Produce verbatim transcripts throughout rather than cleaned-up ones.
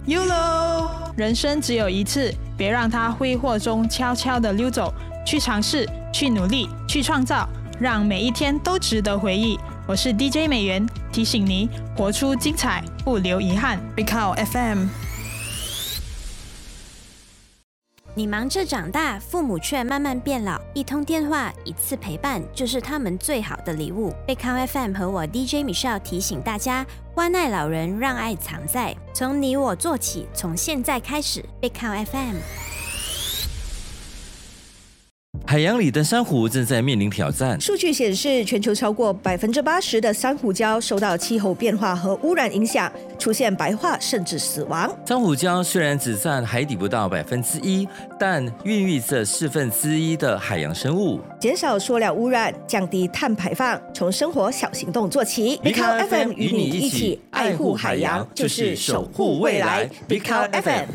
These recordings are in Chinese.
Y O L O， 人生只有一次，别让它挥霍中悄悄地溜走。去尝试，去努力，去创造，让每一天都值得回忆。我是 D J 美元，提醒你活出精彩，不留遗憾。Big Cow F M。 你忙着长大，父母却慢慢变老，一通电话，一次陪伴，就是他们最好的礼物。Big Cow F M 和我 D J Michelle 提醒大家，关爱老人，让爱藏在，从你我做起，从现在开始。Big Cow F M。 海洋里的珊瑚正在面临挑战。 数据显示，全球超过百分之八十的珊瑚礁受到气候变化和污染影响，出现白化甚至死亡。 珊瑚礁虽然只占海底不到百分之一，但孕育着四分之一的海洋生物。 减少塑料污染，降低碳排放，从生活小行动做起。Big Cow F M 与你一起爱护海洋，就是守护未来。Big Cow F M。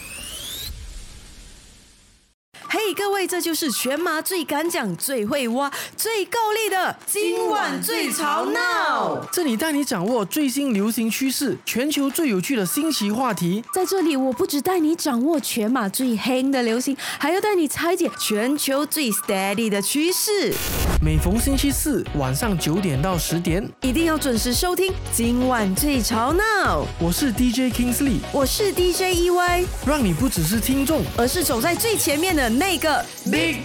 嘿、hey, 各位，这就是全马最敢讲、最会挖、最够力的今晚最吵闹。 这里带你掌握最新流行趋势，全球最有趣的新奇话题。 在这里，我不只带你掌握全马最黑的流行，还要带你拆解全球最 steady 的趋势。 每逢星期四晚上九点到十点， 一定要准时收听今晚最吵闹。 我是 D J Kingsley， 我是 D J E Y， 让你不只是听众， 而是走在最前面的那个 Big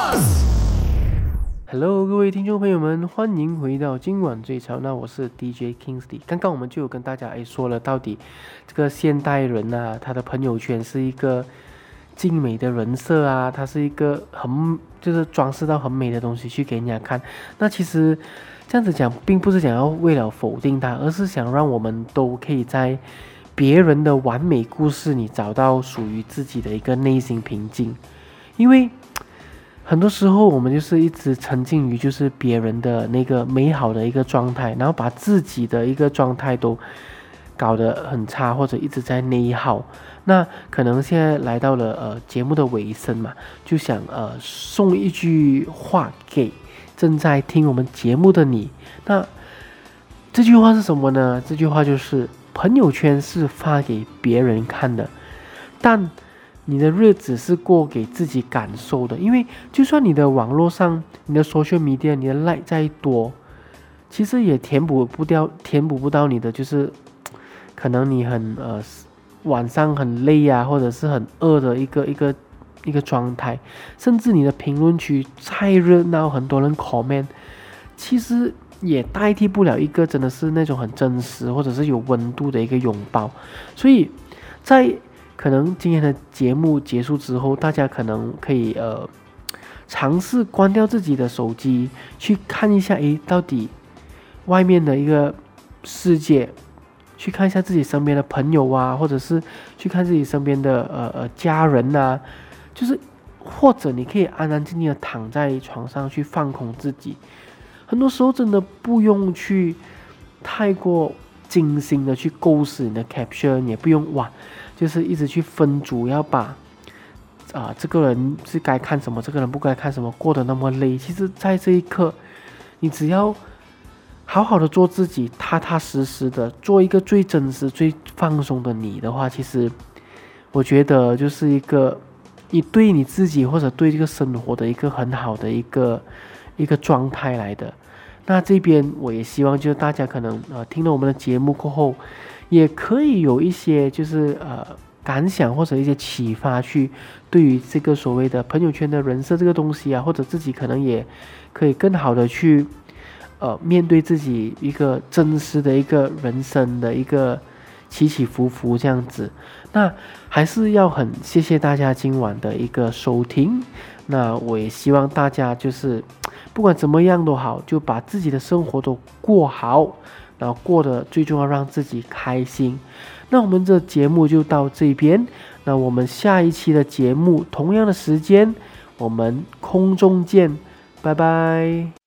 Boss。Hello， 各位听众朋友们，欢迎回到今晚最吵闹，我是 D J Kingsley。刚刚我们就有跟大家哎说了，到底这个现代人啊，他的朋友圈是一个精美的人设啊，它是一个很就是装饰到很美的东西去给人家看。那其实这样子讲，并不是想要为了否定它，而是想让我们都可以在别人的完美故事里找到属于自己的一个内心平静。因为很多时候我们就是一直沉浸于就是别人的那个美好的一个状态，然后把自己的一个状态都搞得很差，或者一直在内耗。那可能现在来到了呃节目的尾声嘛，就想呃送一句话给正在听我们节目的你。那这句话是什么呢？这句话就是朋友圈是发给别人看的，但你的日子是过给自己感受的。因为就算你的网络上你的 social media 你的 like 再多，其实也填补不掉填补不到你的就是可能你很呃晚上很累啊，或者是很饿的一个一个一个状态。甚至你的评论区再热闹，很多人 comment， 其实也代替不了一个真的是那种很真实或者是有温度的一个拥抱。所以在可能今天的节目结束之后，大家可能可以呃尝试关掉自己的手机，去看一下，诶，到底外面的一个世界，去看一下自己身边的朋友啊，或者是去看自己身边的呃呃家人啊，就是或者你可以安安静静的躺在床上去放空自己。很多时候真的不用去太过精心的去构思你的 caption， 也不用哇。就是一直去分组，要把啊、呃、这个人是该看什么，这个人不该看什么，过得那么累。其实在这一刻，你只要好好的做自己，踏踏实实的做一个最真实最放松的你的话，其实我觉得就是一个你对你自己或者对这个生活的一个很好的一个一个状态来的。那这边我也希望就是大家可能呃听了我们的节目过后，也可以有一些就是呃感想或者一些启发，去对于这个所谓的朋友圈的人设这个东西啊，或者自己可能也可以更好的去呃面对自己一个真实的一个人生的一个起起伏伏这样子。那还是要很谢谢大家今晚的一个收听。那我也希望大家就是不管怎么样都好，就把自己的生活都过好，然后过得最重要让自己开心。那我们这节目就到这边，那我们下一期的节目同样的时间我们空中见，拜拜。